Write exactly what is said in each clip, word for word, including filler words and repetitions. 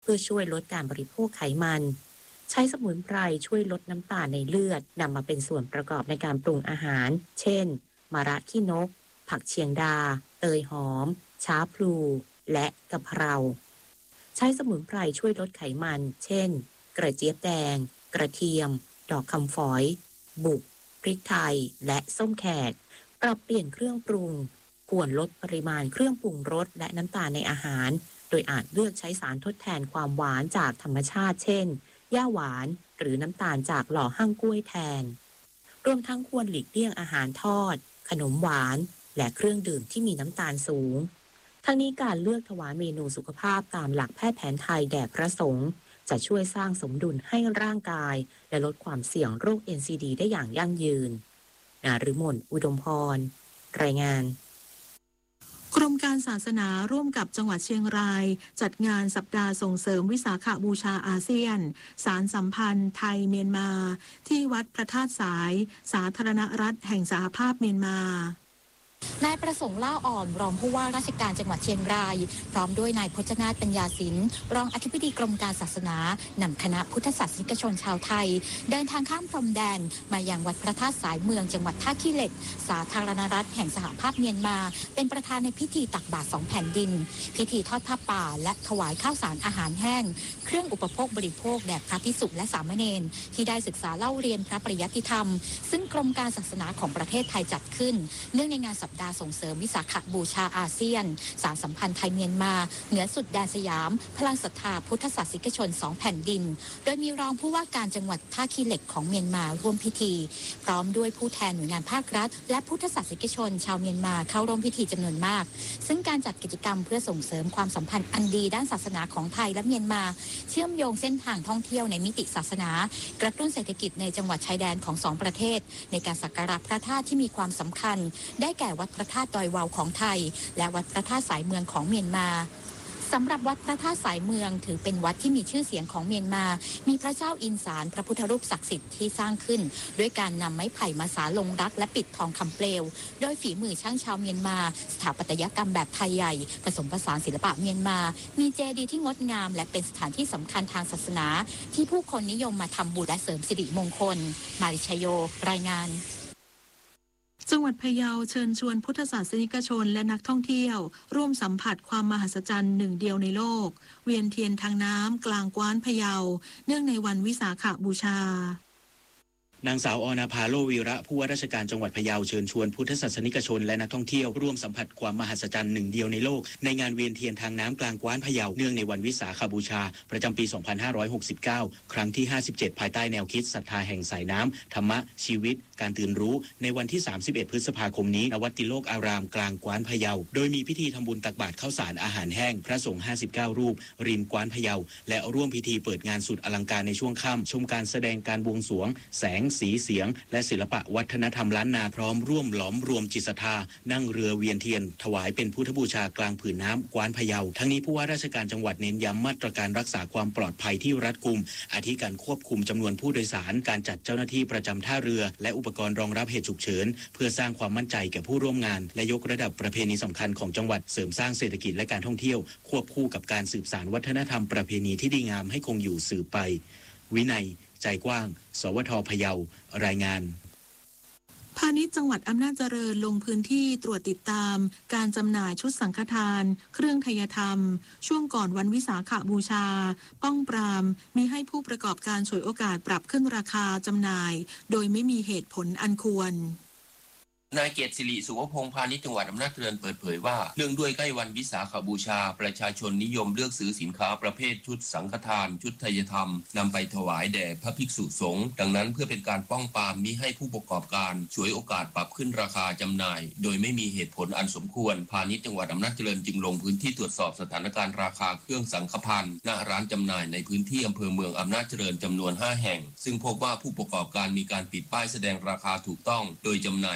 พื่อช่วยลดการบริโภคไขมันใช้สมุนไพรช่วยลดน้ำตาลในเลือดนำมาเป็นส่วนประกอบในการปรุงอาหารเช่นมะระขี้นกผักเชียงดาเตยหอมช้าพลูและกะเพราใช้สมุนไพรช่วยลดไขมันเช่นกระเจี๊ยบแดงกระเทียมดอกคำฝอยบุกพริกไทยและส้มแขกปรับเปลี่ยนเครื่องปรุงควรลดปริมาณเครื่องปรุงรสและน้ำตาลในอาหารโดยอาจเลือกใช้สารทดแทนความหวานจากธรรมชาติเช่นย่าหวานหรือน้ำตาลจากหล่อหั่งกล้วยแทนรวมทั้งควรหลีกเลี่ยงอาหารทอดขนมหวานและเครื่องดื่มที่มีน้ำตาลสูงทั้งนี้การเลือกถวายเมนูสุขภาพตามหลักแพทย์แผนไทยแด่พระสงฆ์จะช่วยสร้างสมดุลให้ร่างกายและลดความเสี่ยงโรค เอ็น ซี ดี ได้อย่างยั่งยืนนฤมลอุดมพรรายงานกรมการศาสนาร่วมกับจังหวัดเชียงรายจัดงานสัปดาห์ส่งเสริมวิสาขบูชาอาเซียนสารสัมพันธ์ไทยเมียนมาที่วัดพระธาตุสายสาธารณรัฐแห่งสหภาพเมียนมานายประสงค์ล่าอ่อนรองผู้ว่าราชการจังหวัดเชียงรายพร้อมด้วยนายพจนาถปัญญาศิลป์รองอธิบดีกรมการศาสนานำคณะพุทธศาสนิกชนชาวไทยเดินทางข้ามพรมแดนมายังวัดพระธาตุสายเมืองจังหวัดท่าขี้เหล็กสาธารณรัฐแห่งสหภาพเมียนมาเป็นประธานในพิธีตักบาตรสองแผ่นดินพิธีทอดผ้าป่าและถวายข้าวสารอาหารแห้งเครื่องอุปโภคบริโภคแด่พระภิกษุและสามเณรที่ได้ศึกษาเล่าเรียนพระปริยัติธรรมซึ่งกรมการศาสนาของประเทศไทยจัดขึ้นเนื่องในงานสัปดาห์ส่งเสริมวิสาขบูชาอาเซียนสารสัมพันธ์ไทยเมียนมาเหนือสุดแดนสยามพลังศรัทธาพุทธศาสนิกชนสองแผ่นดินโดยมีรองผู้ว่าการจังหวัดท่าขี้เหล็กของเมียนมาร่วมพิธีพร้อมด้วยผู้แทนหน่วยงานภาครัฐและพุทธศาสนิกชนชาวเมียนมาเข้าร่วมพิธีจำนวนมากซึ่งการจัดกิจกรรมเพื่อส่งเสริมความสัมพันธ์อันดีด้านศาสนาของไทยและเมียนมาเชื่อมโยงเส้นทางท่องเที่ยวในมิติศาสนากระตุ้นเศรษฐกิจในจังหวัดชายแดนของสองประเทศในการสักการะพระธาตุที่มีความสำคัญได้แก่วัดพระธาตุดอยวาวของไทยและวัดพระธาตุสายเมืองของเมียนมาสำหรับวัดพระธาตุสายเมืองถือเป็นวัดที่มีชื่อเสียงของเมียนมามีพระเจ้าอินสารพระพุทธรูปศักดิ์สิทธิ์ที่สร้างขึ้นด้วยการนำไม้ไผ่มาสาลงรักและปิดทองคำเปลวโดยฝีมือช่างชาวเมียนมาสถาปัตยกรรมแบบไทยใหญ่ผสมผสานศิลปะเมียนมามีเจดีย์ที่งดงามและเป็นสถานที่สำคัญทางศาสนาที่ผู้คนนิยมมาทำบุญและเสริมสิริมงคลมาริชโยรายงานจังหวัดพะเยาเชิญชวนพุทธศาสนิกชนและนักท่องเที่ยวร่วมสัมผัสความมหัศจรรย์หนึ่งเดียวในโลกเวียนเทียนทางน้ำกลางกว้านพะเยาเนื่องในวันวิสาขบูชานางสาวอนาภาโลวีระผู้ว่าราชการจังหวัดพะเยาเชิญชวนพุทธศาสนิกชนและนักท่องเที่ยวร่วมสัมผัสความมหัศจรรย์หนึ่งเดียวในโลกในงานเวียนเทียนทางน้ำกลางกว้านพะเยาเนื่องในวันวิสาขบูชาประจำปีสองพันห้าร้อยหกสิบเก้าครั้งที่ห้าสิบเจ็ดภายใต้แนวคิดศรัทธาแห่งสายน้ำธรรมะชีวิตการตื่นรู้ในวันที่สามสิบเอ็ดพฤษภาคมนี้ณวัดติโลกอารามกลางกว้านพะเยาโดยมีพิธีทำบุญตักบาตรข้าวสารอาหารแห้งพระสงฆ์ห้าสิบเก้ารูปริมกว้านพะเยาและร่วมพิธีเปิดงานสุดอลังการในช่วงค่ำชมการแสดงการบวงสรวงแสงสีเสียงและศิลปะวัฒนธรรมล้านนาพร้อมร่วมหลอมรวมจิตศรัทธานั่งเรือเวียนเทียนถวายเป็นพุทธบูชากลางผืนน้ำกว้านพะเยาทั้งนี้ผู้ว่าราชการจังหวัดเน้นย้ำมาตรการรักษาความปลอดภัยที่รัดกุมอาทิการควบคุมจำนวนผู้โดยสารการจัดเจ้าหน้าที่ประจำท่าเรือและอุปกรณ์รองรับเหตุฉุกเฉินเพื่อสร้างความมั่นใจแก่ผู้ร่วมงานและยกระดับประเพณีสำคัญของจังหวัดเสริมสร้างเศรษฐกิจและการท่องเที่ยวควบคู่กับการสืบสานวัฒนธรรมประเพณีที่ดีงามให้คงอยู่สืบไปวินัยใจกว้างสวทพะเยารายงานพาณิชย์จังหวัดอำนาจเจริญลงพื้นที่ตรวจติดตามการจำหน่ายชุดสังฆทานเครื่องไทยธรรมช่วงก่อนวันวิสาขบูชาป้องปรามมิให้ผู้ประกอบการฉวยโอกาสปรับขึ้นราคาจำหน่ายโดยไม่มีเหตุผลอันควรนายเกียรติศิริสุวพงษ์พาณิชย์จังหวัดอำนาจเจริญเปิดเผยว่าเนื่องด้วยใกล้วันวิสาขบูชาประชาชนนิยมเลือกซื้อสินค้าประเภทชุดสังฆทานชุดไทยธรรมนำไปถวายแด่พระภิกษุสงฆ์ดังนั้นเพื่อเป็นการป้องปรามมิให้ผู้ประกอบการฉวยโอกาสปรับขึ้นราคาจำหน่ายโดยไม่มีเหตุผลอันสมควรพาณิชย์จังหวัดอำนาจเจริญจึงลงพื้นที่ตรวจสอบสถานการณ์ราคาเครื่องสังฆพันธ์ณร้านจำหน่ายในพื้นที่อำเภอเมืองอำนาจเจริญจำนวนห้าแห่งซึ่งพบว่าผู้ประกอบการมีการปิดป้ายแสดงราคาถูกต้องโดยจำหน่ายชุดสัง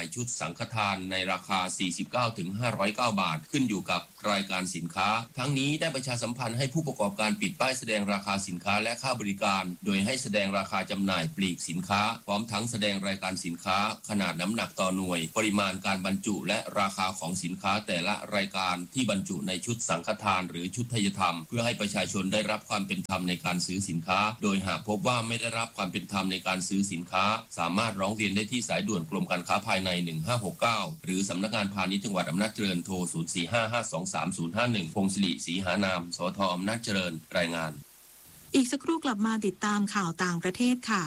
สังฆทานในราคา สี่สิบเก้าถึงห้าร้อยเก้า บาทขึ้นอยู่กับรายการสินค้าทั้งนี้ได้ประชาสัมพันธ์ให้ผู้ประกอบการปิดป้ายแสดงราคาสินค้าและค่าบริการโดยให้แสดงราคาจำหน่ายปลีกสินค้าพร้อมทั้งแสดงรายการสินค้าขนาดน้ำหนักต่อหน่วยปริมาณการบรรจุและราคาของสินค้าแต่ละรายการที่บรรจุในชุดสังฆทานหรือชุดไทยธรรมเพื่อให้ประชาชนได้รับความเป็นธรรมในการซื้อสินค้าโดยหากพบว่าไม่ได้รับความเป็นธรรมในการซื้อสินค้าสามารถร้องเรียนได้ที่สายด่วนกรมการค้าภายในหนึ่งห้าหกเก้าหรือสำนักงานพาณิชย์จังหวัดอำนาจเจริญโทรศูนย์ สี่ ห้า ห้า สอง สาม ศูนย์ ห้า หนึ่งพงศิริศรีหานามสทอำนาจเจริญรายงานอีกสักครู่กลับมาติดตามข่าวต่างประเทศค่ะ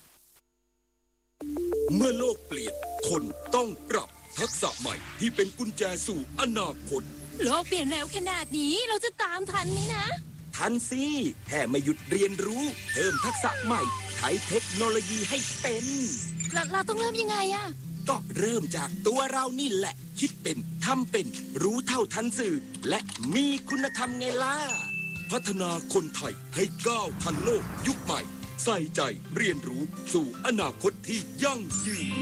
เมื่อโลกเปลี่ยนคนต้องปรับทักษะใหม่ที่เป็นกุญแจสู่อนาคตโลกเปลี่ยนเร็วขนาดนี้เราจะตามทันไหมนะทันสิแค่ไม่หยุดเรียนรู้เพิ่มทักษะใหม่ใช้เทคโนโลยีให้เป็นเราเราต้องเริ่มยังไงอะก็เริ่มจากตัวเรานี่แหละคิดเป็นทำเป็นรู้เท่าทันสื่อและมีคุณธรรมไงล่ะพัฒนาคนไทยให้ก้าวทันโลกยุคใหม่ใส่ใจเรียนรู้สู่อนาคตที่ยั่งยืน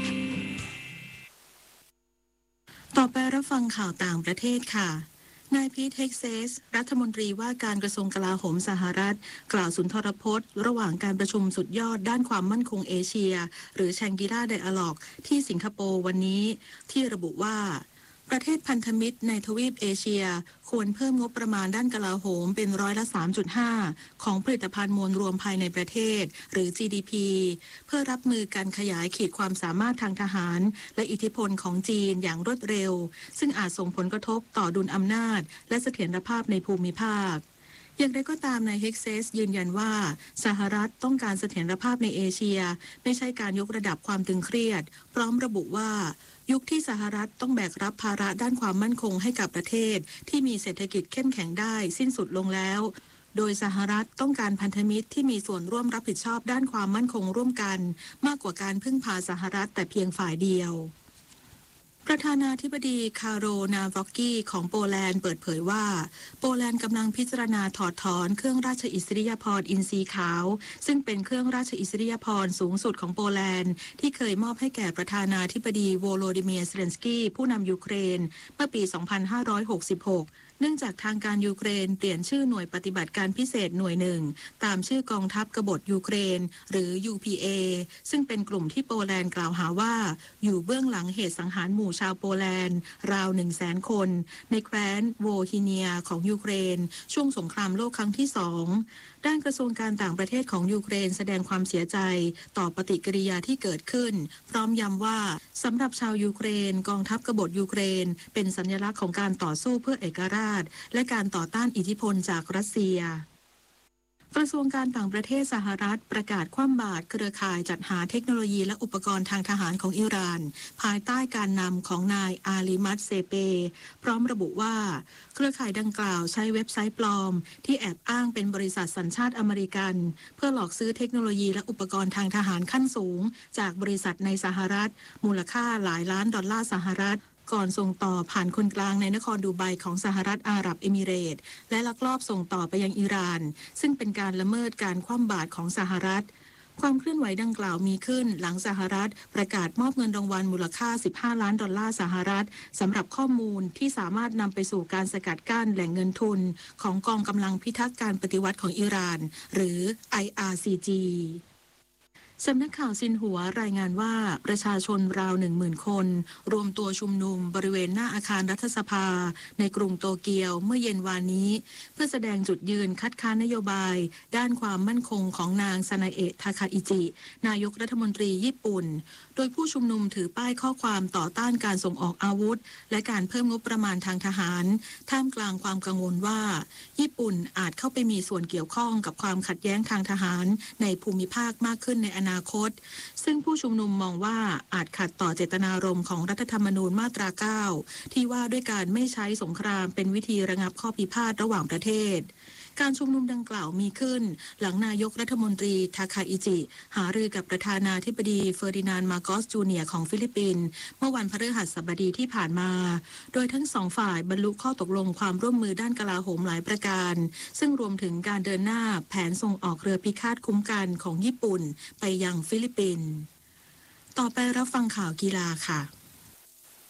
ต่อไปรับฟังข่าวต่างประเทศค่ะนายพีท เฮกเซสรัฐมนตรีว่าการกระทรวงกลาโหมสหรัฐกล่าวสุนทรพจน์ระหว่างการประชุมสุดยอดด้านความมั่นคงเอเชียหรือแชงกิล่าไดอะล็อกที่สิงคโปร์วันนี้ที่ระบุว่าประเทศพันธมิตรในทวีปเอเชียควรเพิ่มงบประมาณด้านกลาโหมเป็นร้อยละ สามจุดห้า ของผลิตภัณฑ์มวลรวมภายในประเทศหรือ จี ดี พี เพื่อรับมือการขยายขีดความสามารถทางทหารและอิทธิพลของจีนอย่างรวดเร็วซึ่งอาจส่งผลกระทบต่อดุลอำนาจและเสถียรภาพในภูมิภาคอย่างไรก็ตามนายเฮกเซสยืนยันว่าสหรัฐต้องการเสถียรภาพในเอเชียไม่ใช่การยกระดับความตึงเครียดพร้อมระบุว่ายุคที่สหรัฐต้องแบกรับภาระด้านความมั่นคงให้กับประเทศที่มีเศรษฐกิจเข้มแข็งได้สิ้นสุดลงแล้วโดยสหรัฐต้องการพันธมิตรที่มีส่วนร่วมรับผิดชอบด้านความมั่นคงร่วมกันมากกว่าการพึ่งพาสหรัฐแต่เพียงฝ่ายเดียวประธานาธิบดีคาโร นาวอกกี้ของโปแลนด์เปิดเผยว่าโปแลนด์กำลังพิจารณาถอดถอนเครื่องราชอิสริยาภรณ์อินทรีขาวซึ่งเป็นเครื่องราชอิสริยาภรณ์สูงสุดของโปแลนด์ที่เคยมอบให้แก่ประธานาธิบดีโวโลดิเมียร์ เซเลนสกี้ผู้นำยูเครนเมื่อปี สองพันห้าร้อยหกสิบหกเนื่องจากทางการยูเครนเปลี่ยนชื่อหน่วยปฏิบัติการพิเศษหน่วยหนึ่งตามชื่อกองทัพกบฏยูเครนหรือ ยู พี เอ ซึ่งเป็นกลุ่มที่โปแลนด์กล่าวหาว่าอยู่เบื้องหลังเหตุสังหารหมู่ชาวโปแลนด์ราว หนึ่งแสน คนในแคว้นโวฮิเนียของยูเครนช่วงสงครามโลกครั้งที่สองด้านกระทรวงการต่างประเทศของยูเครนแสดงความเสียใจต่อปฏิกิริยาที่เกิดขึ้นพร้อมย้ำว่าสำหรับชาวยูเครนกองทัพกบฏยูเครนเป็นสัญลักษณ์ของการต่อสู้เพื่อเอกราชและการต่อต้านอิทธิพลจากรัสเซียกระทรวงการต่างประเทศสหรัฐประกาศคว่ำบาตรเครือข่ายจัดหาเทคโนโลยีและอุปกรณ์ทางทหารของอิหร่านภายใต้การนำของนายอาลีมัดเซเปพร้อมระบุว่าเครือข่ายดังกล่าวใช้เว็บไซต์ปลอมที่แอบอ้างเป็นบริษัทสัญชาติอเมริกันเพื่อหลอกซื้อเทคโนโลยีและอุปกรณ์ทางทหารขั้นสูงจากบริษัทในสหรัฐมูลค่าหลายล้านดอลลาร์สหรัฐก่อนส่งต่อผ่านคนกลางในนครดูไบของสหรัฐอาหรับเอมิเรตส์และลักลอบส่งต่อไปยังอิหร่านซึ่งเป็นการละเมิดการคว่ำบาตรของสหรัฐความเคลื่อนไหวดังกล่าวมีขึ้นหลังสหรัฐประกาศมอบเงินรางวัลมูลค่าสิบห้าล้านดอลลาร์สหรัฐสำหรับข้อมูลที่สามารถนำไปสู่การสกัดกั้นแหล่งเงินทุนของกองกำลังพิทักษ์การปฏิวัติของอิหร่านหรือ ไอ อาร์ ซี จี สำนักข่าวซินหัวรายงานว่าประชาชนราวหนึ่งหมื่นคนรวมตัวชุมนุมบริเวณหน้าอาคารรัฐสภาในกรุงโตเกียวเมื่อเย็นวานนี้เพื่อแสดงจุดยืนคัดค้านนโยบายด้านความมั่นคงของนางซานาเอะทาคาอิจินายกรัฐมนตรีญี่ปุ่นโดยผู้ชุมนุมถือป้ายข้อความต่อต้านการส่งออกอาวุธและการเพิ่มงบประมาณทางทหารท่ามกลางความกังวลว่าญี่ปุ่นอาจเข้าไปมีส่วนเกี่ยวข้องกับความขัดแย้งทางทหารในภูมิภาคมากขึ้นในอนาคตซึ่งผู้ชุมนุมมองว่าอาจขัดต่อเจตนารมณ์ของรัฐธรรมนูญมาตราเก้าที่ว่าด้วยการไม่ใช้สงครามเป็นวิธีระงับข้อพิพาทระหว่างประเทศการชุมนุมดังกล่าวมีขึ้นหลังนายกรัฐมนตรีทาคาอิจิหารือกับประธานาธิบดีเฟอร์ดินานด์ มาโกส จูเนียร์ของฟิลิปปินส์เมื่อวันพฤหัสบดีที่ผ่านมาโดยทั้งสองฝ่ายบรรลุข้อตกลงความร่วมมือด้านกลาโหมหลายประการซึ่งรวมถึงการเดินหน้าแผนส่งออกเรือพิฆาตคุ้มกันของญี่ปุ่นไปยังฟิลิปปินส์ต่อไปรับฟังข่าวกีฬาค่ะ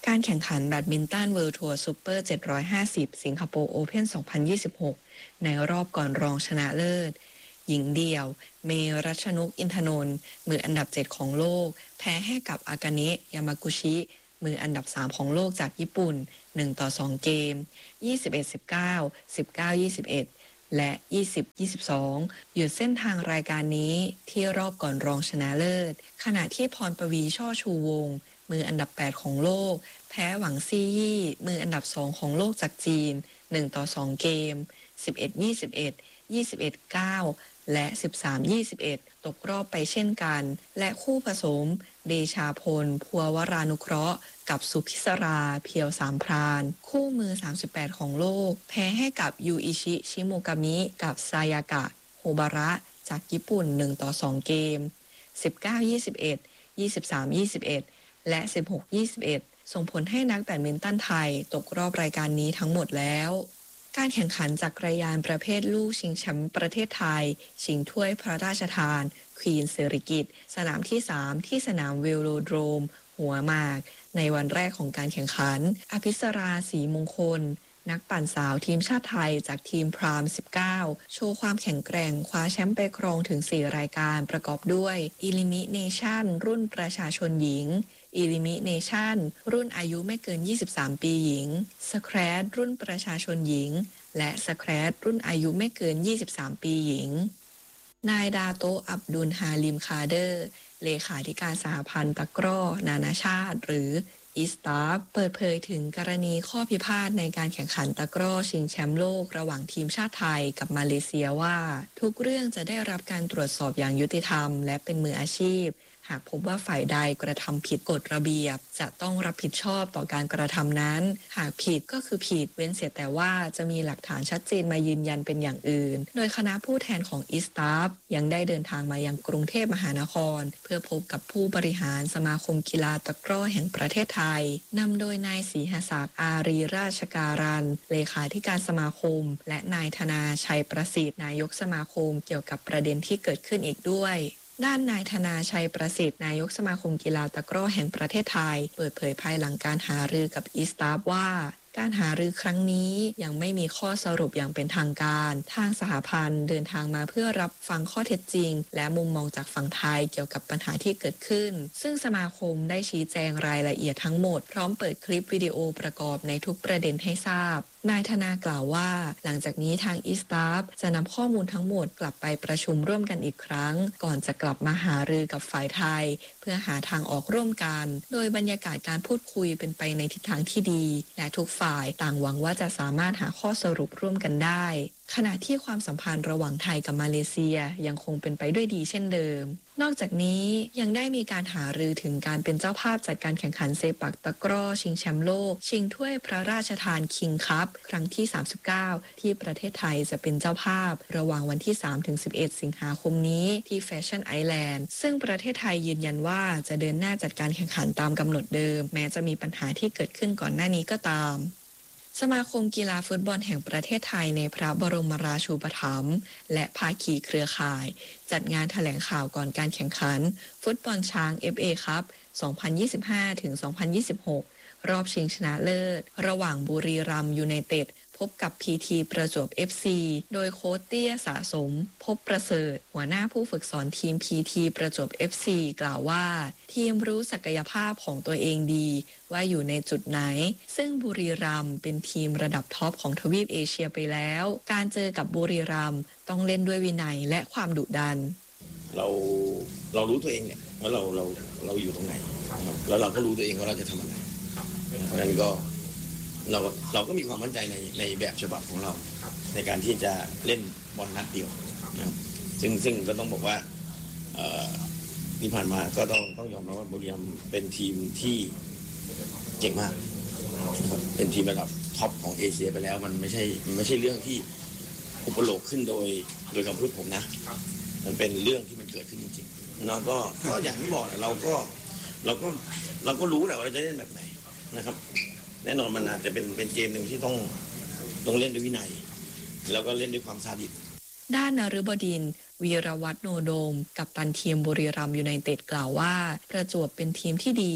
การแข่งขันแบดมินตัน World Tour Super เจ็ดร้อยห้าสิบ สิงคโปร์ Open สองพันยี่สิบหก ในรอบก่อนรองชนะเลิศหญิงเดี่ยวเมรัชนกอินทนนท์มืออันดับเจ็ดของโลกแพ้ให้กับอากาเนะยามากุชิมืออันดับสามของโลกจากญี่ปุ่นหนึ่งต่อสองเกม ยี่สิบเอ็ด สิบเก้า สิบเก้า ยี่สิบเอ็ด และ ยี่สิบ ยี่สิบสอง หยุดเส้นทางรายการนี้ที่รอบก่อนรองชนะเลิศขณะที่พรปวีช่อชูวงศ์มืออันดับแปดของโลกแพ้หวังซี่ยี่มืออันดับสองของโลกจากจีนหนึ่งต่อสองเกม สิบเอ็ด ยี่สิบเอ็ด ยี่สิบเอ็ด เก้า และ สิบสาม ยี่สิบเอ็ด ตกรอบไปเช่นกันและคู่ผสมเดชาพลภัววรานุเคราะห์กับสุพิศราเพียวสามพรานคู่มือสามสิบแปดของโลกแพ้ให้กับยูอิชิชิโมกามิกับซายากะโฮบาระจากญี่ปุ่นหนึ่งต่อสองเกม สิบเก้า ยี่สิบเอ็ด ยี่สิบสาม ยี่สิบเอ็ด และ สิบหก ยี่สิบเอ็ด ส่งผลให้นักแบดมินตันไทยตกรอบรายการนี้ทั้งหมดแล้วการแข่งขันจักรยานประเภทลูกชิงแชมป์ประเทศไทยชิงถ้วยพระราชทานควีนสิริกิติ์สนามที่สามที่สนามเวโลโดรมหัวหมากในวันแรกของการแข่งขันอภิสราศรีมงคลนักปั่นสาวทีมชาติไทยจากทีมพรามสิบเก้าโชว์ความแข็งแกร่งคว้าแชมป์ไปครองถึงสี่รายการประกอบด้วย Elimination รุ่นประชาชนหญิงElimination รุ่นอายุไม่เกินยี่สิบสามปีหญิง Scratch รุ่นประชาชนหญิงและ Scratch รุ่นอายุไม่เกินยี่สิบสามปีหญิงนายดาโตอับดุลฮาลิมคาเดอร์เลขาธิการสหพันธ์ตะกร้อนานาชาติหรืออีสตาฟเปิดเผยถึงกรณีข้อพิพาทในการแข่งขันตะกร้อชิงแชมป์โลกระหว่างทีมชาติไทยกับมาเลเซียว่าทุกเรื่องจะได้รับการตรวจสอบอย่างยุติธรรมและเป็นมืออาชีพหากพบว่าฝ่ายใดกระทำผิดกฎระเบียบจะต้องรับผิดชอบต่อการกระทำนั้นหากผิดก็คือผิดเว้นเสียแต่ว่าจะมีหลักฐานชัดเจนมายืนยันเป็นอย่างอื่นโดยคณะผู้แทนของอีสตาฟยังได้เดินทางมายังกรุงเทพมหานครเพื่อพบกับผู้บริหารสมาคมกีฬาตะกร้อแห่งประเทศไทยนำโดยนายศรีหศักดิ์อารีราชการันเลขาธิการสมาคมและนายธนาชัยประสิทธิ์นายกสมาคมเกี่ยวกับประเด็นที่เกิดขึ้นอีกด้วยด้านนายธนาชัยประสิทธิ์นายกสมาคมกีฬาตะกร้อแห่งประเทศไทยเปิดเผยภายหลังการหารือกับอีสตาฟว่าการหารือครั้งนี้ยังไม่มีข้อสรุปอย่างเป็นทางการทางสหพันธ์เดินทางมาเพื่อรับฟังข้อเท็จจริงและมุมมองจากฝั่งไทยเกี่ยวกับปัญหาที่เกิดขึ้นซึ่งสมาคมได้ชี้แจงรายละเอียดทั้งหมดพร้อมเปิดคลิปวิดีโอประกอบในทุกประเด็นให้ทราบนายธนากล่าวว่าหลังจากนี้ทางอีสตาฟจะนำข้อมูลทั้งหมดกลับไปประชุมร่วมกันอีกครั้งก่อนจะกลับมาหารือกับฝ่ายไทยเพื่อหาทางออกร่วมกันโดยบรรยากาศการพูดคุยเป็นไปในทิศทางที่ดีและทุกฝ่ายต่างหวังว่าจะสามารถหาข้อสรุปร่วมกันได้ขณะที่ความสัมพันธ์ระหว่างไทยกับมาเลเซียยังคงเป็นไปด้วยดีเช่นเดิมนอกจากนี้ยังได้มีการหารือถึงการเป็นเจ้าภาพจัดการแข่งขันเซปักตะกร้อชิงแชมป์โลกชิงถ้วยพระราชทานคิงคัพครั้งที่สามสิบเก้าที่ประเทศไทยจะเป็นเจ้าภาพระหว่างวันที่ สามถึงสิบเอ็ด สิงหาคมนี้ที่แฟชั่นไอแลนด์ซึ่งประเทศไทยยืนยันว่าจะเดินหน้าจัดการแข่งขันตามกำหนดเดิมแม้จะมีปัญหาที่เกิดขึ้นก่อนหน้านี้ก็ตามสมาคมกีฬาฟุตบอลแห่งประเทศไทยในพระบรมราชูปถัมภ์และภาคีเครือข่ายจัดงานแถลงข่าวก่อนการแข่งขันฟุตบอลช้าง เอฟ เอ คัพ สองพันยี่สิบห้าถึงสองพันยี่สิบหก รอบชิงชนะเลิศระหว่างบุรีรัมย์ยูไนเต็ดพบกับ พี ที ประจวบ เอฟ ซี โดยโค้ชเตี้ยสะสมพบประเสริฐหัวหน้าผู้ฝึกสอนทีม พี ที ประจวบ เอฟ ซี กล่าวว่าทีมรู้ศักยภาพของตัวเองดีว่าอยู่ในจุดไหนซึ่งบุรีรัมย์เป็นทีมระดับท็อปของทวีปเอเชียไปแล้วการเจอกับบุรีรัมย์ต้องเล่นด้วยวินัยและความดุดันเราเรารู้ตัวเองเนี่ยว่าเราเราเราอยู่ตรงไหนแล้วเราก็รู้ตัวเองว่าเราจะทำอะไรเพราะฉะนั้นก็เราเราก็มีความมั่นใจในในแบบฉบับของเราในการที่จะเล่นบอลนัดเดียวนะซึ่งซึ่งก็ต้องบอกว่าที่ผ่านมาก็ต้องต้องยอมรับว่าบุรีรัมย์เป็นทีมที่เก่งมากเป็นทีมระดับท็อปของเอเชียไปแล้วมันไม่ใช่มันไม่ใช่เรื่องที่อุปโลกขึ้นโดยโดยคำพูดผมนะมันเป็นเรื่องที่มันเกิดขึ้นจริงๆแล้วก็ก็อย่างที่บอกเราก็เราก็เราก็รู้แหละว่าเราจะเล่นแบบไหนนะครับแน่นอนมันอาจจะเป็นเป็นเกมหนึ่งที่ต้องต้องเล่นด้วยวินัยแล้วก็เล่นด้วยความซาดิสด้านนฤบดินทร์วีรวัฒน์โนโดมกัปตันทีมบุรีรัมย์ยูไนเต็ดกล่าวว่าประจวบเป็นทีมที่ดี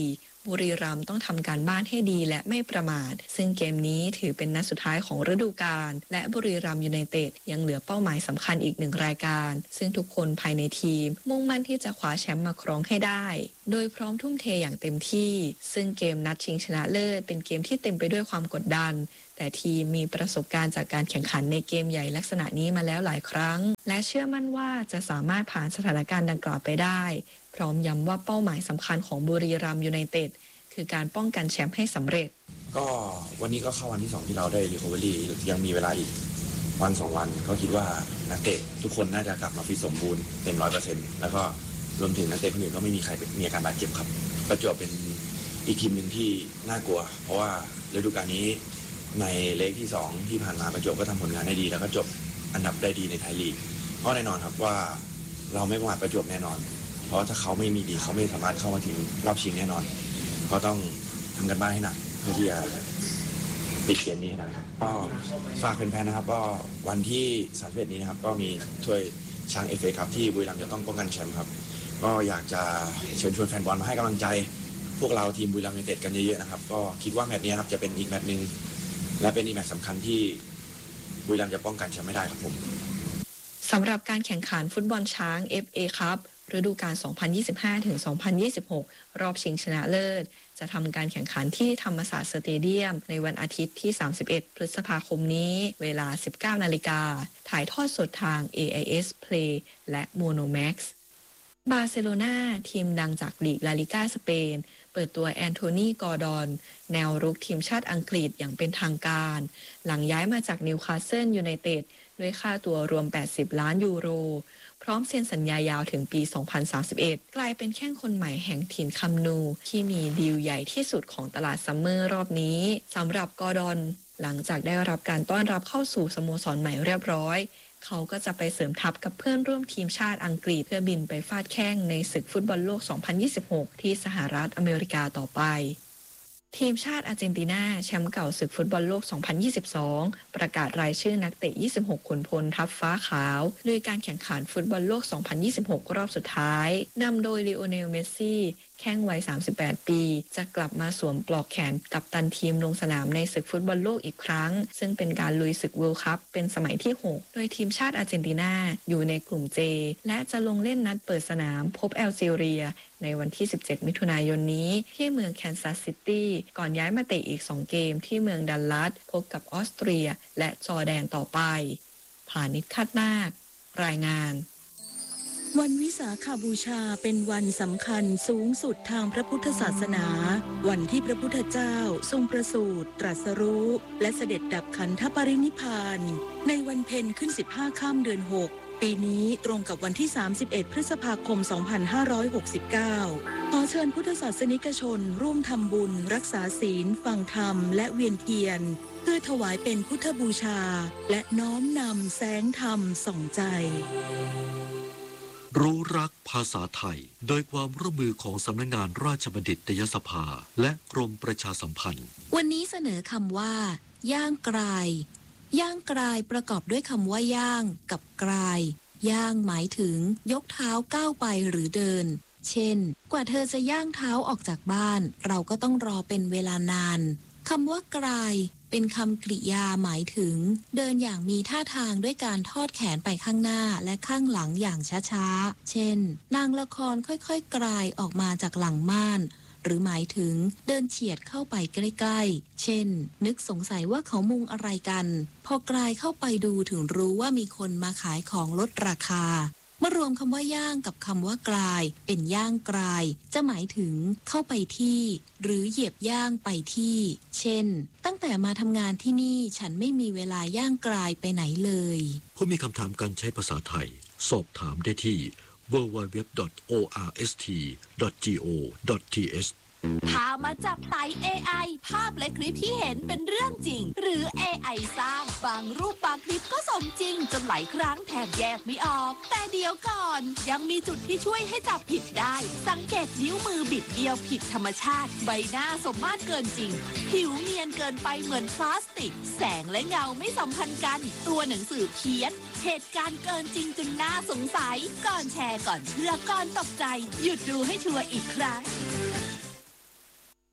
บุรีรัมย์ต้องทำการบ้านให้ดีและไม่ประมาทซึ่งเกมนี้ถือเป็นนัดสุดท้ายของฤดูกาลและบุรีรัมย์ยูไนเต็ดยังเหลือเป้าหมายสำคัญอีกหนึ่งรายการซึ่งทุกคนภายในทีมมุ่งมั่นที่จะคว้าแชมป์มาครองให้ได้โดยพร้อมทุ่มเทอย่างเต็มที่ซึ่งเกมนัดชิงชนะเลิศเป็นเกมที่เต็มไปด้วยความกดดันแต่ทีมมีประสบการณ์จากการแข่งขันในเกมใหญ่ลักษณะนี้มาแล้วหลายครั้งและเชื่อมั่นว่าจะสามารถผ่านสถานการณ์ดังกล่าวไปได้พร้อมย้ำว่าเป้าหมายสำคัญของบุรีรัมย์ยูไนเต็ดคือการป้องกันแชมป์ให้สำเร็จก็วันนี้ก็เข้าวันที่สองที่เราได้รีคอเวอรี่ยังมีเวลาอีกวันสองวันก็คิดว่านักเตะทุกคนน่าจะกลับมาฟิตสมบูรณ์เต็มร้อยเปอร์เซ็นต์แล้วก็รวมถึงนักเตะคนอื่นก็ไม่มีใครมีอาการบาดเจ็บครับประจวบเป็นอีกทีมหนึ่งที่น่ากลัวเพราะว่าฤดูกาลนี้ในเลกที่สองที่ผ่านมาประจวบก็ทำผลงานได้ดีแล้วก็จบอันดับได้ดีในไทยลีกเพราะแน่นอนครับว่าเราไม่ประมาทประจวบแน่นอนเพราะถ้าเขาไม่มีดีเขาไม่สามารถเข้ามาถึงรอบชิงแน่นอนเขาต้องทำกันบ้านให้หนักเพื่อที่จะปิดเกมนี้นะครับก็ฝากแฟนๆนะครับก็วันที่สามสิบเอ็ดนี้นะครับก็มีถ้วยช้างเอฟเอครับที่บุรีรัมย์จะต้องป้องกันแชมป์ครับก็อยากจะเชิญชวนแฟนบอลมาให้กำลังใจพวกเราทีมบุรีรัมย์ยูไนเต็ดกันเยอะๆนะครับก็คิดว่าแมตช์นี้ครับจะเป็นอีกแมตช์นึงและเป็นอีกแมตช์สำคัญที่บุรีรัมย์จะป้องกันแชมป์ไม่ได้ครับผมสำหรับการแข่งขันฟุตบอลช้าง เอฟ เอ ครับฤดูกาล สองพันยี่สิบห้าถึงสองพันยี่สิบหก รอบชิงชนะเลิศจะทำการแข่งขันที่ธรรมศาสตร์สเตเดียมในวันอาทิตย์ที่ สามสิบเอ็ด พฤษภาคมนี้เวลา สิบเก้านาฬิกาถ่ายทอดสดทาง เอ ไอ เอส Play และ Monomax บาร์เซโลนาทีมดังจากลีกลาลิก้าสเปนเปิดตัวแอนโทนีกอร์ดอนแนวรุกทีมชาติอังกฤษอย่างเป็นทางการหลังย้ายมาจากนิวคาสเซิลยูไนเต็ดด้วยค่าตัวรวมแปดสิบล้านยูโรพร้อมเซ็นสัญญายาวถึงปี สองพันสามสิบเอ็ด กลายเป็นแข้งคนใหม่แห่งถิ่นคัมนูที่มีดีลใหญ่ที่สุดของตลาดซัมเมอร์รอบนี้สำหรับกอร์ดอนหลังจากได้รับการต้อนรับเข้าสู่สโมสรใหม่เรียบร้อยเขาก็จะไปเสริมทัพกับเพื่อนร่วมทีมชาติอังกฤษเพื่อบินไปฟาดแข้งในศึกฟุตบอลโลก สองพันยี่สิบหก ที่สหรัฐอเมริกาต่อไปทีมชาติอาร์เจนตินาแชมป์เก่าศึกฟุตบอลโลก สองพันยี่สิบสอง ประกาศรายชื่อนักเตะ ยี่สิบหก ขุนพลทัพฟ้าขาวโดยการแข่งขันฟุตบอลโลก สองพันยี่สิบหก รอบสุดท้ายนำโดยลีโอเนล เมสซี่แข้งวัย สามสิบแปด ปีจะกลับมาสวมปลอกแขนกัปตันทีมลงสนามในศึกฟุตบอลโลกอีกครั้งซึ่งเป็นการลุยศึกเวิลด์คัพเป็นสมัยที่ หก โดยทีมชาติอาร์เจนตินาอยู่ในกลุ่ม J และจะลงเล่นนัดเปิดสนามพบแอลจีเรียในวันที่ สิบเจ็ด มิถุนายนนี้ที่เมืองแคนซัสซิตี้ก่อนย้ายมาเตะอีก สอง เกมที่เมืองดัลลัสพบกับออสเตรียและจอร์แดนต่อไปพานิชคาดนาครายงานวันวิสาขบูชาเป็นวันสำคัญสูงสุดทางพระพุทธศาสนาวันที่พระพุทธเจ้าทรงประสูติตรัสรู้และเสด็จดับขันธปรินิพพานในวันเพ็ญขึ้นสิบห้าค่ำเดือนหกปีนี้ตรงกับวันที่สามสิบเอ็ดพฤษภาคมสองพันห้าร้อยหกสิบเก้าขอเชิญพุทธศาสนิกชนร่วมทำบุญรักษาศีลฟังธรรมและเวียนเทียนเพื่อถวายเป็นพุทธบูชาและน้อมนำแสงธรรมส่องใจรู้รักภาษาไทยโดยความร่วมมือของสำนักงานราชบัณฑิตยสภาและกรมประชาสัมพันธ์วันนี้เสนอคำว่าย่างกรายย่างกรายประกอบด้วยคำว่าย่างกับกรายย่างหมายถึงยกเท้าก้าวไปหรือเดินเช่นกว่าเธอจะย่างเท้าออกจากบ้านเราก็ต้องรอเป็นเวลานานคำว่ากรายเป็นคำกริยาหมายถึงเดินอย่างมีท่าทางด้วยการทอดแขนไปข้างหน้าและข้างหลังอย่างช้าๆเช่นนางละครค่อยๆกรายออกมาจากหลังม่านหรือหมายถึงเดินเฉียดเข้าไปใกล้ๆเช่นนึกสงสัยว่าเขามุงอะไรกันพอกรายเข้าไปดูถึงรู้ว่ามีคนมาขายของลดราคาเมื่อรวมคำว่าย่างกับคำว่ากรายเป็นย่างกรายจะหมายถึงเข้าไปที่หรือเหยียบย่างไปที่เช่นตั้งแต่มาทำงานที่นี่ฉันไม่มีเวลาย่างกรายไปไหนเลยผู้มีคำถามการใช้ภาษาไทยสอบถามได้ที่ ดับเบิลยู ดับเบิลยู ดับเบิลยู ดอท โอ อาร์ เอส ที ดอท จี โอ ดอท ที เอชพามาจับไต่ เอ ไอ ภาพและคลิปที่เห็นเป็นเรื่องจริงหรือ เอ ไอ สร้างบางรูปบางคลิปก็สมจริงจนหลายครั้งแทบแยกไม่ออกแต่เดี๋ยวก่อนยังมีจุดที่ช่วยให้จับผิดได้สังเกตนิ้วมือบิดเบี้ยวผิดธรรมชาติใบหน้าสมมาตรเกินจริงผิวเนียนเกินไปเหมือนพลาสติกแสงและเงาไม่สัมพันธ์กันตัวหนังสือเพี้ยนเหตุการณ์เกินจริงจนน่าสงสัยก่อนแชร์ก่อนเชื่อก่อนตกใจหยุดดูให้ชัวร์อีกครั้ง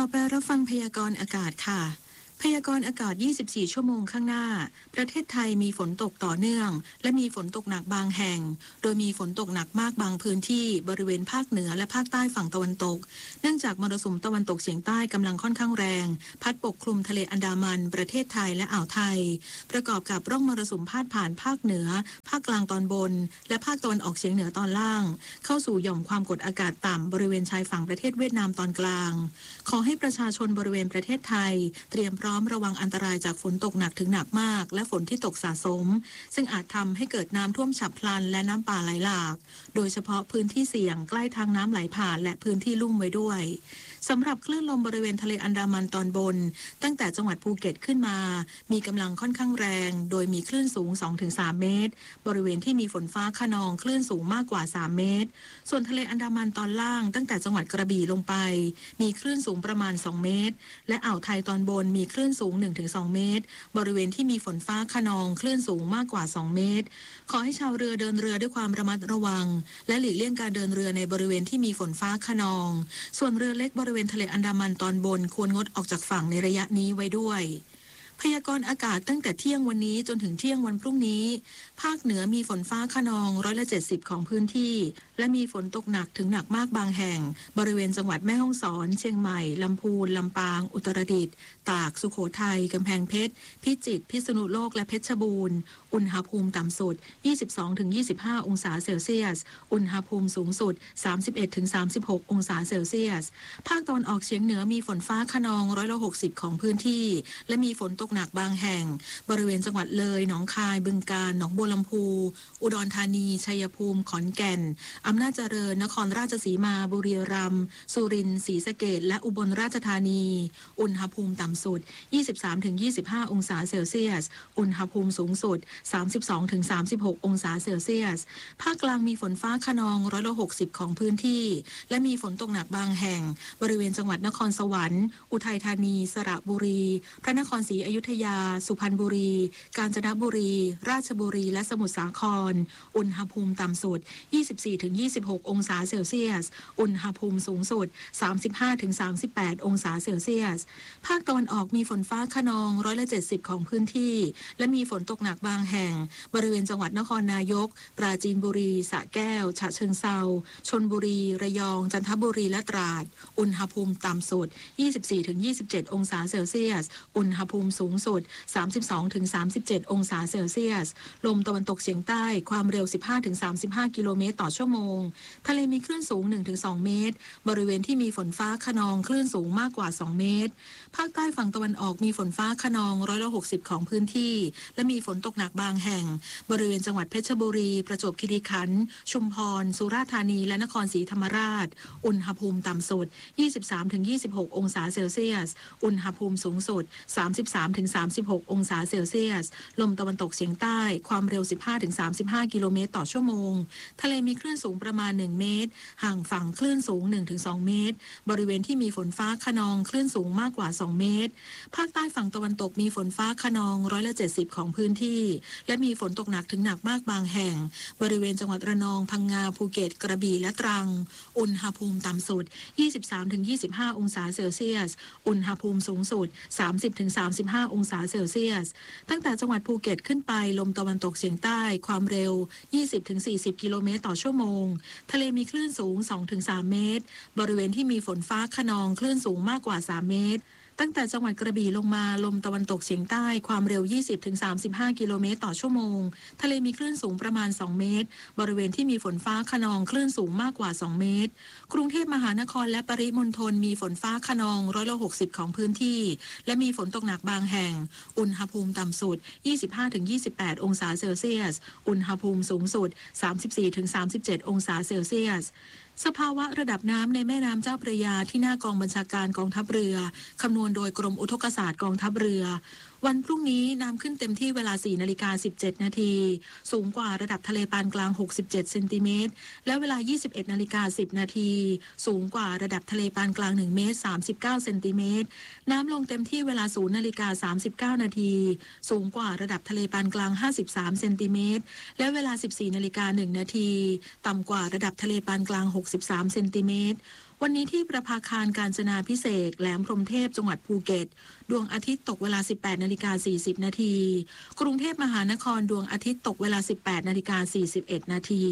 ไปรับฟังพยากรณ์อากาศค่ะพยากรณ์อากาศยี่สิบสี่ชั่วโมงข้างหน้าประเทศไทยมีฝนตกต่อเนื่องและมีฝนตกหนักบางแห่งโดยมีฝนตกหนักมากบางพื้นที่บริเวณภาคเหนือและภาคใต้ฝั่งตะวันตกเนื่องจากมรสุมตะวันตกเฉียงใต้กำลังค่อนข้างแรงพัดปกคลุมทะเลอันดามันประเทศไทยและอ่าวไทยประกอบกับร่องมรสุมพาดผ่านภาคเหนือภาคกลางตอนบนและภาคตะวันออกเฉียงเหนือตอนล่างเข้าสู่หย่อมความกดอากาศต่ำบริเวณชายฝั่งประเทศเวียดนามตอนกลางขอให้ประชาชนบริเวณประเทศไทยเตรียมพร้อมระวังอันตรายจากฝนตกหนักถึงหนักมากและฝนที่ตกสะสมซึ่งอาจทำให้เกิดน้ำท่วมฉับพลันและน้ำป่าไหลหลากโดยเฉพาะพื้นที่เสี่ยงใกล้ทางน้ำไหลผ่านและพื้นที่ลุ่มไว้ด้วยสำหรับคลื่นลมบริเวณทะเลอันดามันตอนบนตั้งแต่จังหวัดภูเก็ตขึ้นมามีกำลังค่อนข้างแรงโดยมีคลื่นสูง สองถึงสาม เมตรบริเวณที่มีฝนฟ้าคะนองคลื่นสูงมากกว่าสามเมตรส่วนทะเลอันดามันตอนล่างตั้งแต่จังหวัดกระบี่ลงไปมีคลื่นสูงประมาณสองเมตรและอ่าวไทยตอนบนมีคลื่นสูง หนึ่งถึงสอง เมตรบริเวณที่มีฝนฟ้าคะนองคลื่นสูงมากกว่าสองเมตรขอให้ชาวเรือเดินเรือด้วยความระมัดระวังและหลีกเลี่ยงการเดินเรือในบริเวณที่มีฝนฟ้าคะนองส่วนเรือเล็กบริเวณทะเลอันดามันตอนบนควรงดออกจากฝั่งในระยะนี้ไว้ด้วยพยากรณ์อากาศตั้งแต่เที่ยงวันนี้จนถึงเที่ยงวันพรุ่งนี้ภาคเหนือมีฝนฟ้าคะนองร้อยละเจ็ดสิบของพื้นที่และมีฝนตกหนักถึงหนักมากบางแห่งบริเวณจังหวัดแม่ฮ่องสอนเชียงใหม่ลำพูนลำปางอุตรดิตถ์ตากสุโขทัยกำแพงเพชรพิจิตรพิษณุโลกและเพชรบูรณ์อุณหภูมิต่ำสุด ยี่สิบสองถึงยี่สิบห้า องศาเซลเซียสอุณหภูมิสูงสุด สามสิบเอ็ดถึงสามสิบหก องศาเซลเซียสภาคตะวันออกเฉียงเหนือมีฝนฟ้าคะนองร้อยละหกสิบของพื้นที่และมีฝนตกหนักบางแห่งบริเวณจังหวัดเลยหนองคายบึงกาฬหนองบัวลำพูอุดรธานีชัยภูมิขอนแก่นอำนาจเจริญนครราชสีมาบุรีรัมย์สุรินทร์ศรีสะเกษและอุบลราชธานีอุณหภูมิต่ำสุด ยี่สิบสามถึงยี่สิบห้า องศาเซลเซียสอุณหภูมิสูงสุด สามสิบสองถึงสามสิบหก องศาเซลเซียสภาคกลางมีฝนฟ้าคะนองร้อยละหกสิบของพื้นที่และมีฝนตกหนักบางแห่งบริเวณจังหวัดนครสวรรค์อุทัยธานีสระบุรีพระนครศรีอยุธยาสุพรรณบุรีกาญจนบุรีราชบุรีและสมุทรสาครอุณหภูมิต่ำสุด ยี่สิบสี่ถึงยี่สิบหก องศาเซลเซียสอุณหภูมิสูงสุด สามสิบห้าถึงสามสิบแปด องศาเซลเซียสภาคตะวันออกมีฝนฟ้าคะนองร้อยละเจ็ดสิบของพื้นที่และมีฝนตกหนักบางแห่งบริเวณจังหวัดนครนายกปราจีนบุรีสระแก้วฉะเชิงเทราชลบุรีระยองจันทบุรีและตราดอุณหภูมิต่ำสุด ยี่สิบสี่ถึงยี่สิบเจ็ด องศาเซลเซียสอุณหภูมิสูงสุด สามสิบสองถึงสามสิบเจ็ด องศาเซลเซียสลมตะวันตกเฉียงใต้ความเร็ว สิบห้าถึงสามสิบห้า กิโลเมตรต่อชั่วโมงทะเลมีคลื่นสูง หนึ่งถึงสอง เมตรบริเวณที่มีฝนฟ้าคะนองคลื่นสูงมากกว่าสองเมตรภาคใต้ฝั่งตะวันออกมีฝนฟ้าคะนองร้อยละหกสิบของพื้นที่และมีฝนตกหนักบางแห่งบริเวณจังหวัดเพชรบุรีประจวบคีรีขันธ์ชุมพรสุราษฎร์ธานีและนครศรีธรรมราชอุณหภูมิต่ำสุด ยี่สิบสามถึงยี่สิบหก องศาเซลเซียสอุณหภูมิสูงสุด สามสิบสามถึงสามสิบหก องศาเซลเซียสลมตะวันตกเฉียงใต้ความเร็ว สิบห้าถึงสามสิบห้า กิโลเมตรต่อชั่วโมงทะเลมีคลื่นสูงประมาณหนึ่งเมตรห่างฝั่งคลื่นสูง หนึ่งถึงสอง เมตรบริเวณที่มีฝนฟ้าคะนองคลื่นสูงมากกว่าสองเมตรภาคใต้ฝั่งตะวันตกมีฝนฟ้าคะนองร้อยละเจ็ดสิบของพื้นที่และมีฝนตกหนักถึงหนักมากบางแห่งบริเวณจังหวัดระนองพังงาภูเก็ตกระบี่และตรังอุณหภูมิต่ำสุด ยี่สิบสามถึงยี่สิบห้า องศาเซลเซียสอุณหภูมิสูงสุด สามสิบถึงสามสิบห้า องศาเซลเซียสตั้งแต่จังหวัดภูเก็ตขึ้นไปลมตะวันตกเฉียงใต้ความเร็ว ยี่สิบถึงสี่สิบ กิโลเมตรต่อชั่วโมงทะเลมีคลื่นสูง สองถึงสาม เมตรบริเวณที่มีฝนฟ้าคะนองคลื่นสูงมากกว่าสามเมตรตั้งแต่จังหวัดกระบี่ลงมาลมตะวันตกเฉียงใต้ความเร็ว ยี่สิบถึงสามสิบห้า กิโลเมตรต่อชั่วโมงทะเลมีคลื่นสูงประมาณสองเมตรบริเวณที่มีฝนฟ้าคะนองคลื่นสูงมากกว่าสองเมตรกรุงเทพมหานครและปริมณฑลมีฝนฟ้าคะนองร้อยละหกสิบของพื้นที่และมีฝนตกหนักบางแห่งอุณหภูมิต่ำสุด ยี่สิบห้าถึงยี่สิบแปด องศาเซลเซียสอุณหภูมิสูงสุด สามสิบสี่ถึงสามสิบเจ็ด องศาเซลเซียสสภาวะระดับน้ำในแม่น้ำเจ้าพระยาที่หน้ากองบัญชาการกองทัพเรือคำนวณโดยกรมอุทกศาสตร์กองทัพเรือวันพรุ่งนี้น้ำขึ้นเต็มที่เวลา สี่นาฬิกาสิบเจ็ดนาทีสูงกว่าระดับทะเลปานกลางหกสิบเจ็ดเซนติเมตรและเวลา ยี่สิบเอ็ดนาฬิกาสิบนาทีสูงกว่าระดับทะเลปานกลางหนึ่งเมตรสามสิบเก้าเซนติเมตรน้ำลงเต็มที่เวลา ศูนย์นาฬิกาสามสิบเก้านาทีสูงกว่าระดับทะเลปานกลางห้าสิบสามเซนติเมตรและเวลา สิบสี่นาฬิกาหนึ่งนาทีต่ำกว่าระดับทะเลปานกลางหกสิบสามเซนติเมตรวันนี้ที่ประภาคารกาญจนาภิเษกแหลมพรหมเทพจังหวัดภูเก็ตดวงอาทิตย์ตกเวลา สิบแปดนาฬิกาสี่สิบนาทีกรุงเทพมหานครดวงอาทิตย์ตกเวลา สิบแปดนาฬิกาสี่สิบเอ็ดนาที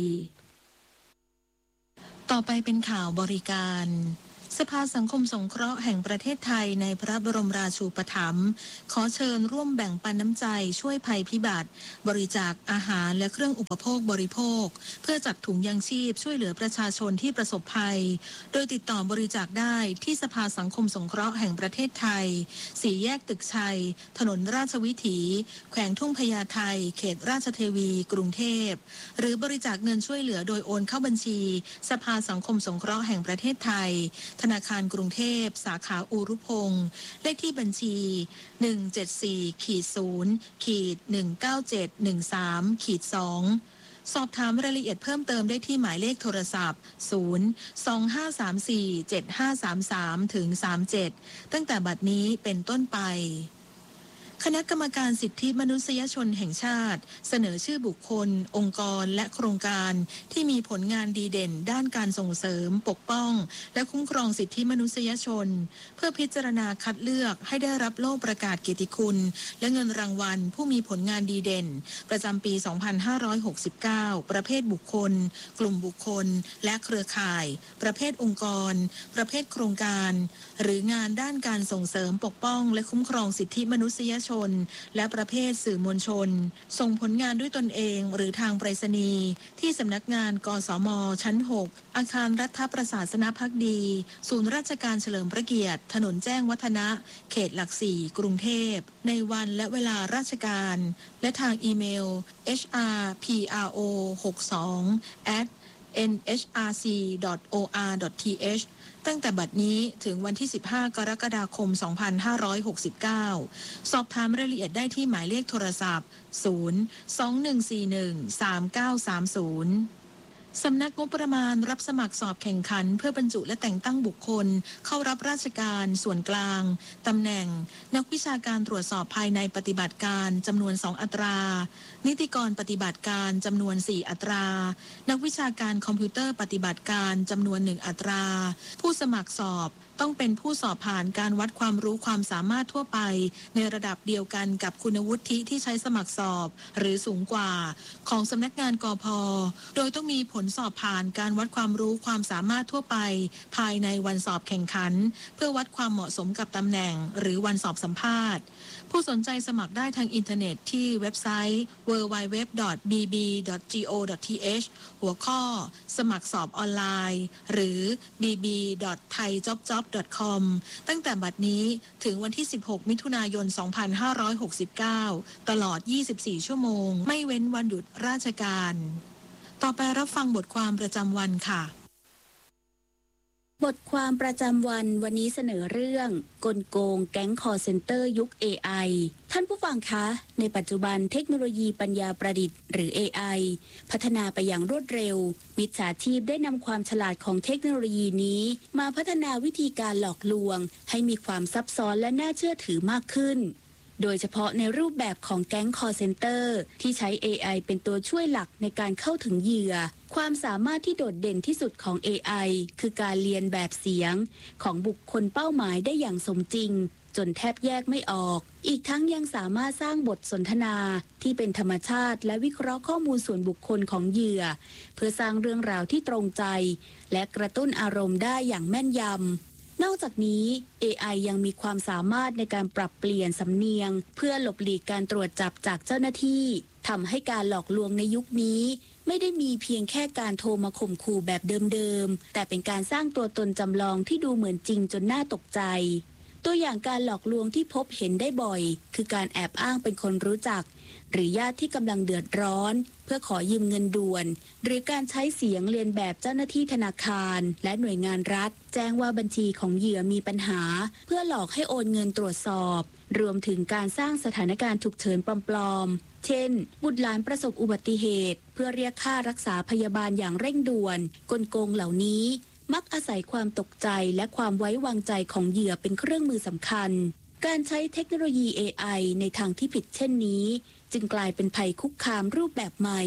ต่อไปเป็นข่าวบริการสภาสังคมสงเคราะห์แห่งประเทศไทยในพระบรมราชูปถัมภ์ขอเชิญร่วมแบ่งปันน้ำใจช่วยภัยพิบัติบริจาคอาหารและเครื่องอุปโภคบริโภคเพื่อจัดถุงยังชีพช่วยเหลือประชาชนที่ประสบภัยโดยติดต่อบริจาคได้ที่สภาสังคมสงเคราะห์แห่งประเทศไทยสี่แยกตึกชัยถนนราชวิถีแขวงทุ่งพญาไทเขตราชเทวีกรุงเทพหรือบริจาคเงินช่วยเหลือโดยโอนเข้าบัญชีสภาสังคมสงเคราะห์แห่งประเทศไทยธนาคารกรุงเทพสาขาอูรุพงษ์เลขที่บัญชี หนึ่ง เจ็ด สี่ ศูนย์ หนึ่ง เก้า เจ็ด หนึ่ง สาม สอง สอบถามรายละเอียดเพิ่มเติมได้ที่หมายเลขโทรศัพท์ ศูนย์ สอง ห้า สาม สี่ เจ็ด ห้า สาม สาม ถึง สามเจ็ด ตั้งแต่บัดนี้เป็นต้นไปคณะกรรมการสิทธิมนุษยชนแห่งชาติเสนอชื่อบุคคลองค์กรและโครงการที่มีผลงานดีเด่นด้านการส่งเสริมปกป้องและคุ้มครองสิทธิมนุษยชนเพื่อพิจารณาคัดเลือกให้ได้รับโล่ประกาศเกียรติคุณและเงินรางวัลผู้มีผลงานดีเด่นประจำปี สองพันห้าร้อยหกสิบเก้า ประเภทบุคคลกลุ่มบุคคลและเครือข่ายประเภทองค์กรประเภทโครงการหรืองานด้านการส่งเสริมปกป้องและคุ้มครองสิทธิมนุษยชนและประเภทสื่อมวลชนส่งผลงานด้วยตนเองหรือทางไปรษณีย์ที่สำนักงานกสมชั้นหกอาคารรัฐประศาสนภักดีศูนย์ราชการเฉลิมพระเกียรติถนนแจ้งวัฒนะเขตหลักสี่กรุงเทพในวันและเวลาราชการและทางอีเมล เอช อาร์ พี อาร์ โอ หกสอง แอท เอ็น เอช อาร์ ซี ดอท โอ อาร์ ดอท ที เอช ตั้งแต่บัดนี้ถึงวันที่ สิบห้ากรกฎาคม สองพันห้าร้อยหกสิบเก้า สอบถามรายละเอียดได้ที่หมายเลขโทรศัพท์ ศูนย์ สอง หนึ่ง สี่ หนึ่ง สาม เก้า สาม ศูนย์สำนักงบประมาณรับสมัครสอบแข่งขันเพื่อบรรจุและแต่งตั้งบุคคลเข้ารับราชการส่วนกลางตำแหน่งนักวิชาการตรวจสอบภายในปฏิบัติการจำนวนสองอัตรานิติกรปฏิบัติการจำนวนสี่อัตรานักวิชาการคอมพิวเตอร์ปฏิบัติการจำนวนหนึ่งอัตราผู้สมัครสอบต้องเป็นผู้สอบผ่านการวัดความรู้ความสามารถทั่วไปในระดับเดียวกันกับคุณวุฒิที่ใช้สมัครสอบหรือสูงกว่าของสำนักงานกพ.โดยต้องมีผลสอบผ่านการวัดความรู้ความสามารถทั่วไปภายในวันสอบแข่งขันเพื่อวัดความเหมาะสมกับตำแหน่งหรือวันสอบสัมภาษณ์ผู้สนใจสมัครได้ทางอินเทอร์เน็ตที่เว็บไซต์ ดับเบิลยู ดับเบิลยู ดับเบิลยู ดอท บี บี ดอท จี โอ ดอท ที เอช หัวข้อสมัครสอบออนไลน์หรือ บี บี ดอท ไทย จ็อบ จ็อบ ดอท คอม ตั้งแต่บัดนี้ถึงวันที่ สิบหกมิถุนายน สองพันห้าร้อยหกสิบเก้า ตลอด ยี่สิบสี่ ชั่วโมงไม่เว้นวันหยุดราชการต่อไปรับฟังบทความประจำวันค่ะบทความประจำวันวันนี้เสนอเรื่องกลโกงแก๊งคอลเซ็นเตอร์ยุค เอ ไอ ท่านผู้ฟังคะในปัจจุบันเทคโนโลยีปัญญาประดิษฐ์หรือ เอ ไอ พัฒนาไปอย่างรวดเร็วมิจฉาชีพได้นำความฉลาดของเทคโนโลยีนี้มาพัฒนาวิธีการหลอกลวงให้มีความซับซ้อนและน่าเชื่อถือมากขึ้นโดยเฉพาะในรูปแบบของแก๊งคอลเซ็นเตอร์ที่ใช้ เอ ไอ เป็นตัวช่วยหลักในการเข้าถึงเหยื่อความสามารถที่โดดเด่นที่สุดของ เอ ไอ คือการเรียนแบบเสียงของบุคคลเป้าหมายได้อย่างสมจริงจนแทบแยกไม่ออกอีกทั้งยังสามารถสร้างบทสนทนาที่เป็นธรรมชาติและวิเคราะห์ข้อมูลส่วนบุคคลของเหยื่อเพื่อสร้างเรื่องราวที่ตรงใจและกระตุ้นอารมณ์ได้อย่างแม่นยำนอกจากนี้ เอ ไอ ยังมีความสามารถในการปรับเปลี่ยนสำเนียงเพื่อหลบหลีกการตรวจจับจากเจ้าหน้าที่ทำให้การหลอกลวงในยุคนี้ไม่ได้มีเพียงแค่การโทรมาข่มขู่แบบเดิมๆแต่เป็นการสร้างตัวตนจำลองที่ดูเหมือนจริงจนน่าตกใจตัวอย่างการหลอกลวงที่พบเห็นได้บ่อยคือการแอบอ้างเป็นคนรู้จักหรือญาติที่กำลังเดือดร้อนเพื่อขอยืมเงินด่วนหรือการใช้เสียงเลียนแบบเจ้าหน้าที่ธนาคารและหน่วยงานรัฐแจ้งว่าบัญชีของเหยื่อมีปัญหาเพื่อหลอกให้โอนเงินตรวจสอบรวมถึงการสร้างสถานการณ์ฉุกเฉินปลอมๆเช่นบุตรหลานประสบอุบัติเหตุเพื่อเรียกค่ารักษาพยาบาลอย่างเร่งด่วนกลโกงเหล่านี้มักอาศัยความตกใจและความไว้วางใจของเหยื่อเป็นเครื่องมือสำคัญการใช้เทคโนโลยี เอ ไอ ในทางที่ผิดเช่นนี้จึงกลายเป็นภัยคุกคามรูปแบบใหม่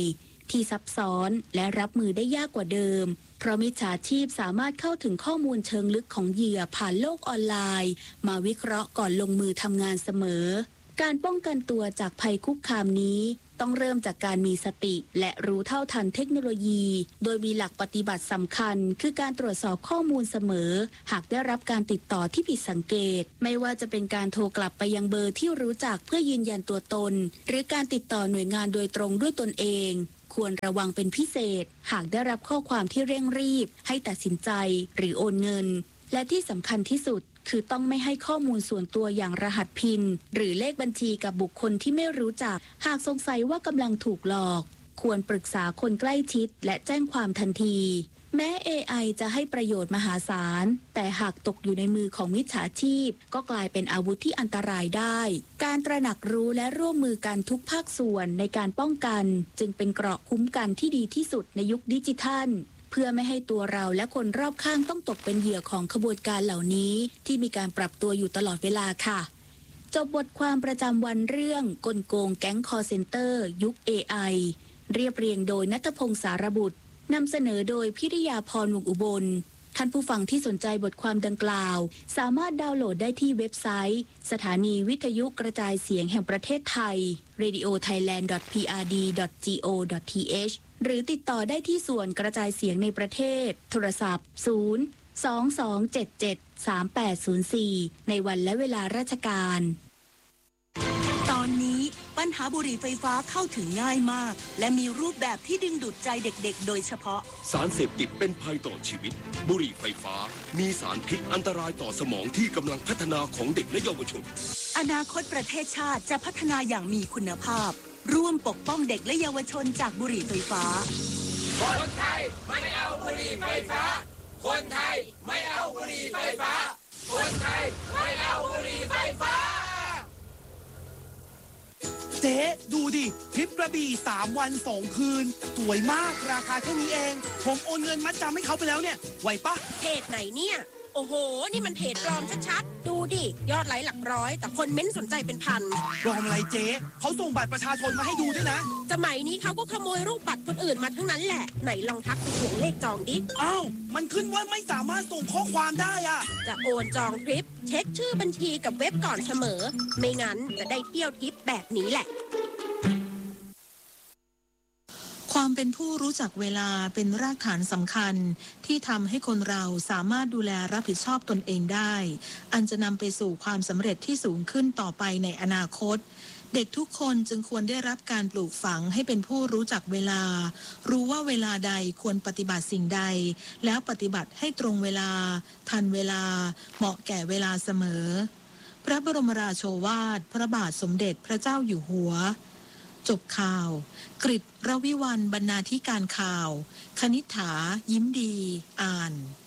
ที่ซับซ้อนและรับมือได้ยากกว่าเดิมเพราะมิจฉาชีพสามารถเข้าถึงข้อมูลเชิงลึกของเหยื่อผ่านโลกออนไลน์มาวิเคราะห์ก่อนลงมือทำงานเสมอการป้องกันตัวจากภัยคุกคามนี้ต้องเริ่มจากการมีสติและรู้เท่าทันเทคโนโลยีโดยมีหลักปฏิบัติสำคัญคือการตรวจสอบข้อมูลเสมอหากได้รับการติดต่อที่ผิดสังเกตไม่ว่าจะเป็นการโทรกลับไปยังเบอร์ที่รู้จักเพื่อยืนยันตัวตนหรือการติดต่อหน่วยงานโดยตรงด้วยตนเองควรระวังเป็นพิเศษหากได้รับข้อความที่เร่งรีบให้ตัดสินใจหรือโอนเงินและที่สำคัญที่สุดคือต้องไม่ให้ข้อมูลส่วนตัวอย่างรหัสพินหรือเลขบัญชีกับบุคคลที่ไม่รู้จักหากสงสัยว่ากำลังถูกหลอกควรปรึกษาคนใกล้ชิดและแจ้งความทันทีแม้ เอ ไอ จะให้ประโยชน์มหาศาลแต่หากตกอยู่ในมือของมิจฉาชีพก็กลายเป็นอาวุธที่อันตรายได้การตระหนักรู้และร่วมมือกันทุกภาคส่วนในการป้องกันจึงเป็นเกราะคุ้มกันที่ดีที่สุดในยุคดิจิทัลเพื่อไม่ให้ตัวเราและคนรอบข้างต้องตกเป็นเหยื่อของขบวนการเหล่านี้ที่มีการปรับตัวอยู่ตลอดเวลาค่ะจบบทความประจำวันเรื่องกลโกงแก๊งคอลเซ็นเตอร์ยุค เอ ไอ เรียบเรียงโดยณัฐพงษ์สารบุตรนำเสนอโดยพิริยาพรวงอุบลท่านผู้ฟังที่สนใจบทความดังกล่าวสามารถดาวน์โหลดได้ที่เว็บไซต์สถานีวิทยุกระจายเสียงแห่งประเทศไทย เรดิโอไทยแลนด์ ดอท พี อาร์ ดี ดอท จี โอ ดอท ที เอช หรือติดต่อได้ที่ส่วนกระจายเสียงในประเทศโทรศัพท์ ศูนย์ สอง สอง เจ็ด เจ็ด สาม แปด ศูนย์ สี่ ในวันและเวลาราชการตอนนี้ปัญหาบุหรี่ไฟฟ้าเข้าถึงง่ายมากและมีรูปแบบที่ดึงดูดใจเด็กๆโดยเฉพาะสารเสพติดเป็นภัยต่อชีวิตบุหรี่ไฟฟ้ามีสารพิษอันตรายต่อสมองที่กำลังพัฒนาของเด็กและเยาวชนอนาคตประเทศชาติจะพัฒนาอย่างมีคุณภาพร่วมปกป้องเด็กและเยาวชนจากบุหรี่ไฟฟ้าคนไทยไม่เอาบุหรี่ไฟฟ้าคนไทยไม่เอาบุหรี่ไฟฟ้าคนไทยไม่เอาบุหรี่ไฟฟ้าเจ๊ดูดิทริปกระบี่สามวันสองคืนสวยมากราคาเท่านี้เองผมโอนเงินมัดจำให้เขาไปแล้วเนี่ยไหวปะเพจไหนเนี่ยโอ้โหนี่มันเพจปลอมชัดๆดูดิยอดไลค์หลักร้อยแต่คนเม้นสนใจเป็นพันปลอมอะไรเจ๊เขาส่งบัตรประชาชนมาให้ดูด้วยนะสมัยนี้เขาก็ขโมยรูปบัตรคนอื่นมาทั้งนั้นแหละไหนลองทักไปทวงเลขจองดิอ้าวมันขึ้นว่าไม่สามารถส่งข้อความได้อะจะโอนจองทริปเช็คชื่อบัญชีกับเว็บก่อนเสมอไม่งั้นจะได้เที่ยวทริปแบบนี้แหละความเป็นผู้รู้จักเวลาเป็นรากฐานสำคัญที่ทำให้คนเราสามารถดูแลรับผิดชอบตนเองได้อันจะนำไปสู่ความสำเร็จที่สูงขึ้นต่อไปในอนาคตเด็กทุกคนจึงควรได้รับการปลูกฝังให้เป็นผู้รู้จักเวลารู้ว่าเวลาใดควรปฏิบัติสิ่งใดแล้วปฏิบัติให้ตรงเวลาทันเวลาเหมาะแก่เวลาเสมอพระบรมราโชวาทพระบาทสมเด็จพระเจ้าอยู่หัวจบข่าวกฤษ รวิวรรณ บรรณาธิการข่าวคณิษฐายิ้มดีอ่าน